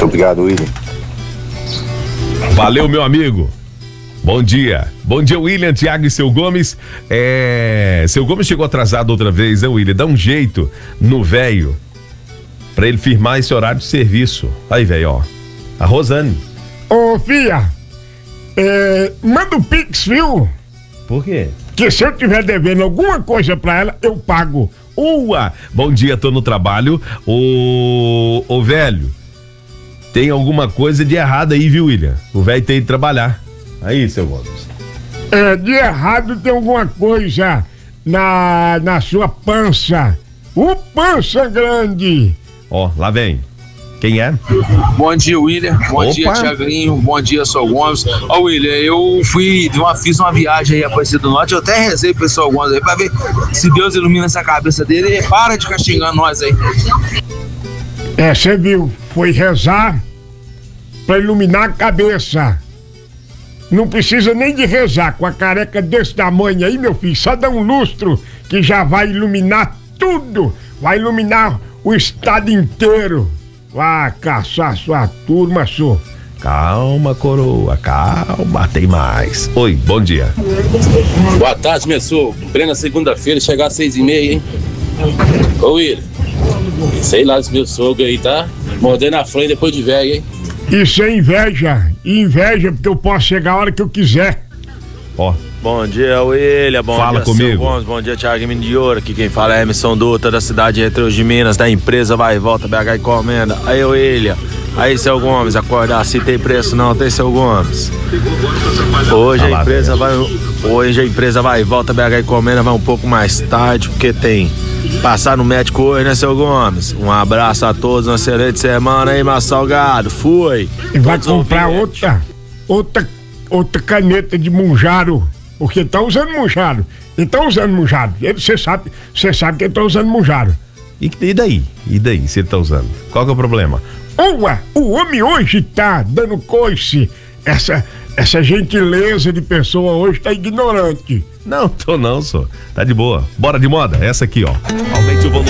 Muito obrigado, William. Valeu, meu amigo. Bom dia. Bom dia, William, Thiago e seu Gomes. Seu Gomes chegou atrasado outra vez, né, William? Dá um jeito no velho pra ele firmar esse horário de serviço. Aí, velho, ó. A Rosane. Ô, filha, manda o Pix, viu? Por quê? Que se eu tiver devendo alguma coisa pra ela, eu pago. Bom dia, tô no trabalho. Ô, velho, tem alguma coisa de errado aí, viu, William? O velho tem que trabalhar. Aí, seu Gomes. De errado tem alguma coisa na sua pança. O pança grande. Ó, lá vem. Quem é? Bom dia, William. Bom Opa. dia, Thiagrinho. Bom dia, seu Gomes. Ó, William, eu fiz uma viagem aí a Aparecida do Norte. Eu até rezei pro pessoal Gomes aí pra ver se Deus ilumina essa cabeça dele e para de castigar nós aí. Você viu? Foi rezar pra iluminar a cabeça. Não precisa nem de rezar. Com a careca desse tamanho aí, meu filho, só dá um lustro que já vai iluminar tudo. Vai iluminar o estado inteiro. Vai caçar sua turma, senhor. Calma, coroa, calma, tem mais. Oi, bom dia. Boa tarde, meu sogro. Plena segunda-feira, chegar às 6h30, hein? Ô, William, sei lá se meu sogro aí tá mordendo a frente depois de velho, hein? Isso é inveja. Inveja porque eu posso chegar a hora que eu quiser. Ó. Bom dia, William. Bom Fala dia, comigo. Gomes. Bom dia, Thiago Menino de Ouro. Aqui quem fala é Emerson Dutra, da cidade de Retro de Minas, da empresa Vai e Volta, BH Encomenda. Aí, William. Aí, seu Gomes, acordar assim tem preço não, tem, seu Gomes. Hoje a empresa Vai e Volta, BH Encomenda vai um pouco mais tarde, porque tem passar no médico hoje, né, seu Gomes? Um abraço a todos, uma excelente semana aí, mais salgado. Fui. E vai comprar outra caneta de Munjaro. Porque tá usando Munjaro. Ele tá usando Munjaro. Você sabe que ele tá usando Munjaro. E daí? E daí, se ele tá usando? Qual que é o problema? O homem hoje tá dando coice. Essa gentileza de pessoa hoje tá ignorante. Não, tô não, só. Tá de boa. Bora de moda, essa aqui, ó. Aumente o volume.